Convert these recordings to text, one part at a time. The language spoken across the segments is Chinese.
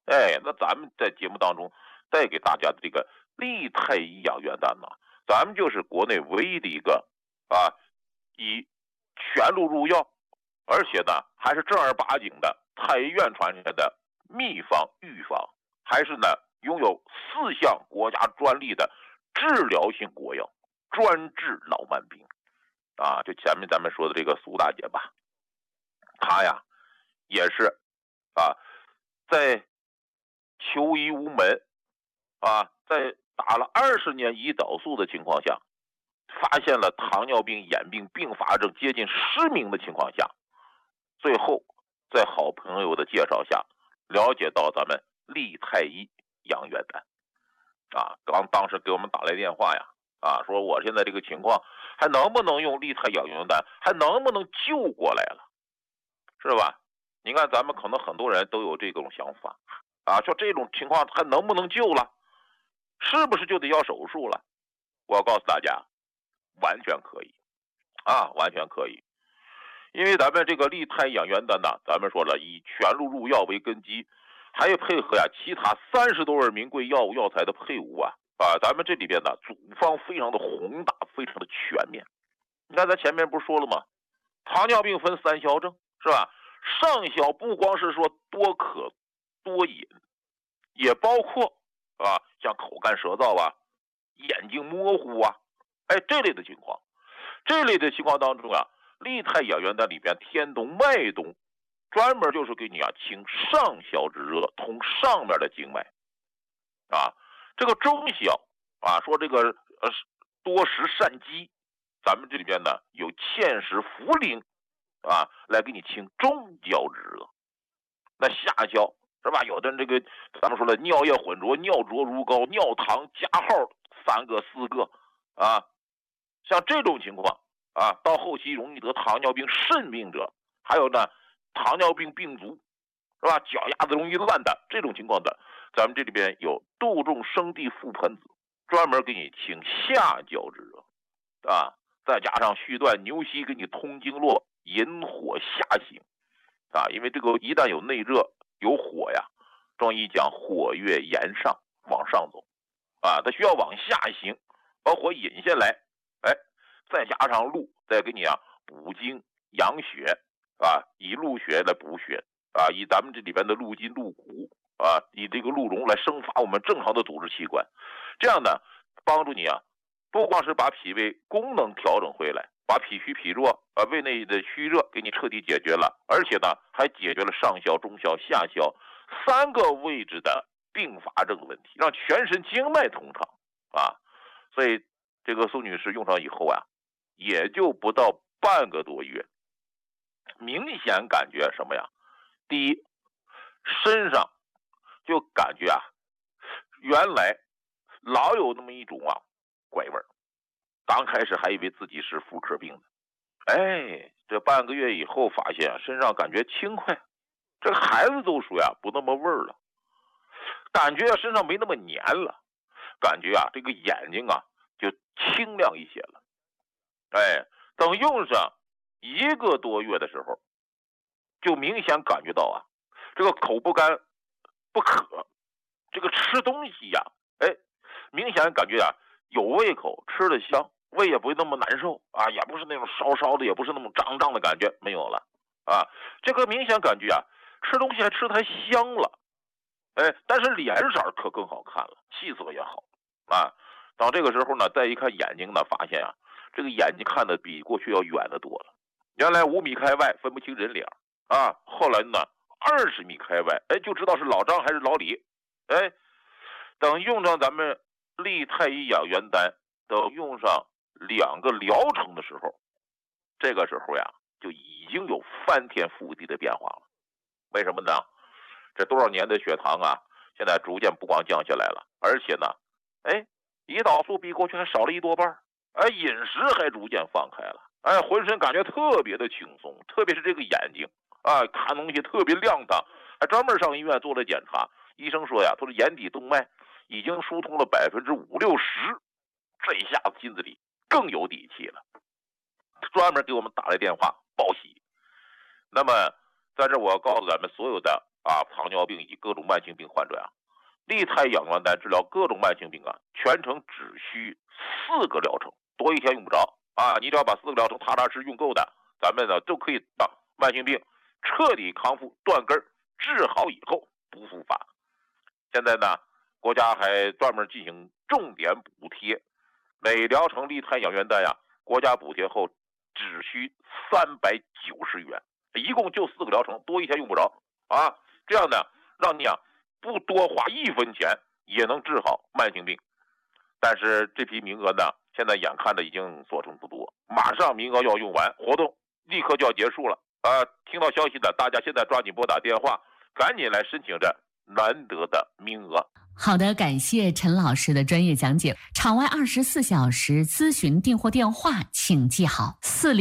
那咱们在节目当中带给大家的这个利太医养元丹呢，咱们就是国内唯一的一个以全鹿入药，而且呢还是正儿八经的太医院传下来的秘方御方，还是呢拥有4项国家专利的治疗性国药，专治老慢病就前面咱们说的这个苏大姐吧，她呀也是在求医无门在打了20年胰岛素的情况下，发现了糖尿病眼病并发症接近失明的情况下，最后在好朋友的介绍下了解到咱们利太医养元丹当时给我们打来电话呀说我现在这个情况还能不能用利太养元丹，还能不能救过来了，是吧？你看咱们可能很多人都有这种想法说这种情况还能不能救了，是不是就得要手术了？我告诉大家完全可以完全可以。因为咱们这个利太养元丹呢，咱们说了以全鹿入药为根基，还有配合其他30多味名贵药物药材的配伍咱们这里边呢组方非常的宏大，非常的全面。你看咱前面不是说了吗？糖尿病分3消症，是吧？上消不光是说多渴多饮，也包括像口干舌燥眼睛模糊这类的情况。这类的情况当中利太养元丹里边天冬脉冬，专门就是给你清上消之热，通上面的经脉这个中消说这个多食善饥，咱们这里边呢有芡实茯苓来给你清中焦之热。那下消是吧？有的人这个咱们说了尿液浑浊，尿浊如膏，尿糖加号3个4个像这种情况到后期容易得糖尿病肾病者，还有呢糖尿病病足是吧？脚丫子容易烂的这种情况的，咱们这里边有杜仲生地覆盆子，专门给你清下焦之热再加上续断牛膝给你通经络，引火下行因为这个一旦有内热有火中医讲火越炎上往上走它需要往下行，把火引下来，再加上鹿再给你补精养血以鹿血来补血以咱们这里边的鹿筋鹿骨以这个鹿茸来生发我们正常的组织器官，这样呢帮助你不光是把脾胃功能调整回来，把脾虚脾弱胃内的虚热给你彻底解决了，而且呢还解决了上消中消下消3个位置的并发症问题，让全身经脉通畅所以这个苏女士用上以后也就不到半个多月，明显感觉什么呀？第一，身上就感觉原来老有那么一种怪味儿，刚开始还以为自己是妇科病呢，这半个月以后发现身上感觉轻快，这个孩子都说不那么味儿了，感觉身上没那么黏了，感觉这个眼睛就清亮一些了。等用上1个多月的时候，就明显感觉到这个口不干不渴，这个吃东西明显感觉有胃口，吃得香，胃也不会那么难受也不是那种烧烧的，也不是那种胀胀的感觉，没有了这个明显感觉吃东西还吃得还香了，但是脸色可更好看了，气色也好到这个时候呢，再一看眼睛呢，发现这个眼睛看得比过去要远得多了。原来5米开外分不清人脸后来呢20米开外就知道是老张还是老李。等用上咱们利太医养元丹，等用上2个疗程的时候，这个时候就已经有翻天覆地的变化了。为什么呢？这多少年的血糖现在逐渐不光降下来了，而且呢胰岛素比过去还少了1多半，饮食还逐渐放开了，浑身感觉特别的轻松，特别是这个眼睛看东西特别亮堂，还专门上医院做了检查，医生说说眼底动脉已经疏通了50%-60%，这一下子心子里更有底气了，专门给我们打来电话报喜。那么在这我要告诉咱们所有的糖尿病以及各种慢性病患者利泰养元丹治疗各种慢性病全程只需4个疗程，多一天用不着你只要把4个疗程踏踏实用够的，咱们呢就可以让慢性病彻底康复断根，治好以后不复发。现在呢，国家还专门进行重点补贴，每疗程利泰养元丹国家补贴后只需390元，一共就4个疗程，多一天用不着这样呢，让你不多花1分钱也能治好慢性病。但是这批名额呢，现在眼看着已经所剩不多，马上名额要用完，活动立刻就要结束了听到消息的大家现在抓紧拨打电话，赶紧来申请着难得的名额。 好的，感谢陈老师的专业讲解。场外24小时咨询订货电话请记好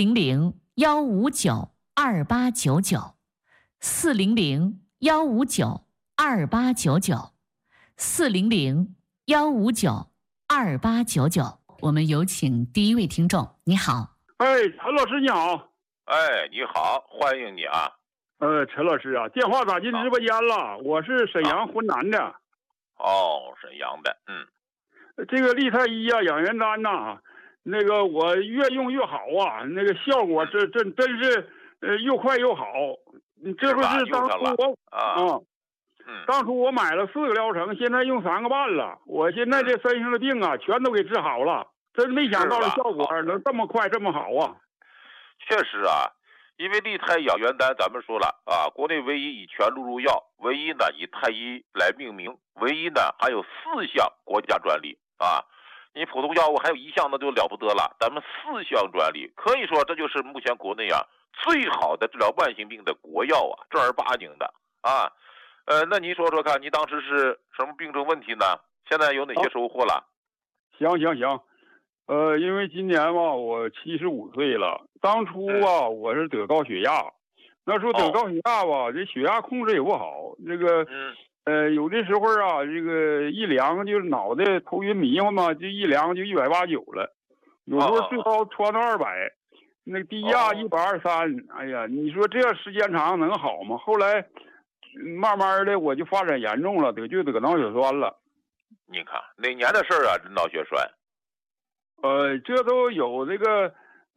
400-159-2899，400-159-2899，400-159-2899。我们有请第一位听众。你好。 陈老师你好。 你好，欢迎你陈老师电话打进直播间了，我是沈阳浑南的。 沈阳的。 这个利泰医养元丹那个我越用越好那个效果真是又快又好。这不是当初当初我买了4个疗程，现在用3个半了。我现在这身上的病全都给治好了，真没想到的效果能这么快这么好确实因为利泰养元丹咱们说了国内唯一以全鹿入药，唯一呢以太医来命名，唯一呢还有4项国家专利你普通药物还有1项那就了不得了，咱们4项专利，可以说这就是目前国内最好的治疗慢性病的国药正儿八经的那您说说看，你当时是什么病症问题呢？现在有哪些收获了？ 行，因为今年我75岁了，当初我是得高血压，那时候得高血压这血压控制也不好，这个有的时候这个一量就是脑袋头晕迷糊嘛，就一量就189了，有时候最高窜到200，那低压123。哎呀，你说这样时间长能好吗？后来慢慢的我就发展严重了，得脑血栓了。 你看哪年的事这脑血栓？ 这都有这个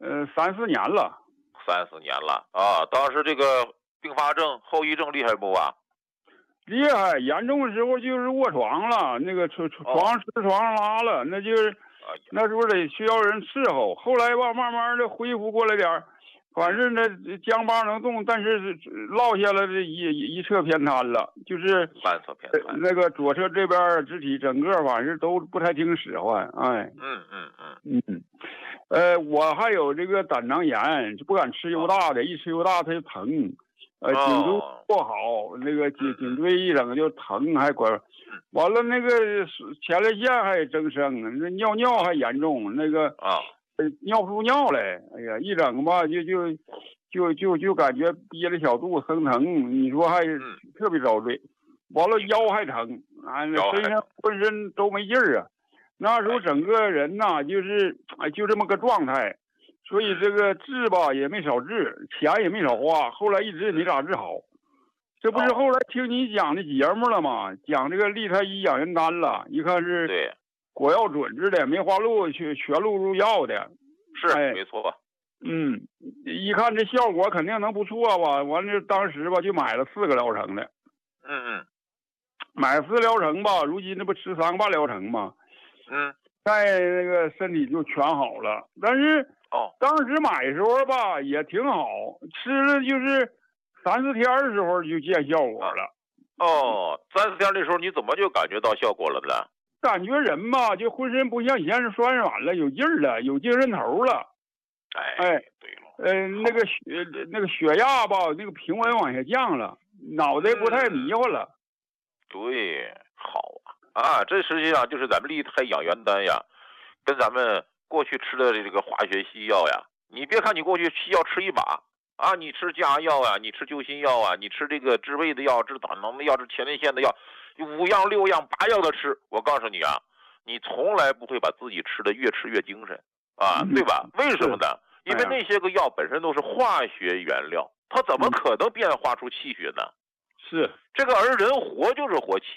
3、4年了。 3、4年了当时这个并发症后遗症厉害不厉害，严重的时候就是卧床了，那个床上拉了，那就是那时候得需要人伺候。后来慢慢的恢复过来点，反正那僵巴能动，但是落下了这一侧偏瘫了，就是半侧偏瘫， 那个左侧这边肢体整个反正都不太听使唤。我还有这个胆囊炎，就不敢吃油大的，一吃油大它就疼。颈椎不好，那个颈椎一整就疼，还管完了那个前列腺还增生，那尿还严重，那个尿不出尿来。哎呀，一整就感觉憋着小肚子生疼，你说还特别遭罪。完了腰还疼身上浑身都没劲儿那时候整个人就这么个状态。所以这个治也没少治，钱也没少花，后来一直也没咋治好。这不是后来听你讲的节目了吗？讲这个利泰医养元丹了，一看是国药准治的，梅花鹿全鹿入药的， 是没错。 一看这效果肯定能不错吧？完了当时就买了4个疗程的。买4疗程如今这不吃3个半疗程吗？在那个身体就全好了，但是当时买的时候也挺好，吃了就是3、4天的时候就见效果了。 3、4天的时候你怎么就感觉到效果了呢？ 感觉人就浑身不像以前是酸软了，有劲儿了，有精神头了。 对了。 那个血压那个平稳往下降了，脑袋不太迷糊了。 对，好这实际上就是咱们利泰养元丹跟咱们过去吃的这个化学西药你别看你过去西药吃一把你吃降压药你吃救心药你吃这个治胃的药，治胆囊的药，治前列腺的药，5样、6样、8样的吃，我告诉你你从来不会把自己吃的越吃越精神对吧？为什么呢？因为那些个药本身都是化学原料，它怎么可能变化出气血呢？ 是这个而人活就是活气。